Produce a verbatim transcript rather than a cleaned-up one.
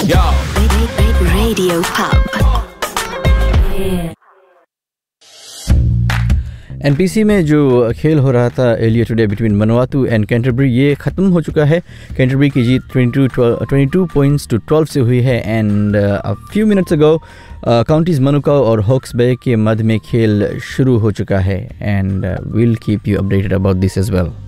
Yo. Radio Pub. NPC में जो खेल हो रहा था earlier today between मनुआतू and Canterbury, ये ख़त्म हो चुका है। कैंटरबरी की जीत बाईस पॉइंट्स टू बारह से हुई है। And a few minutes ago counties मनुकाउ और हॉक्स बे के मध्य में खेल शुरू हो चुका है। And will keep you updated about this as well.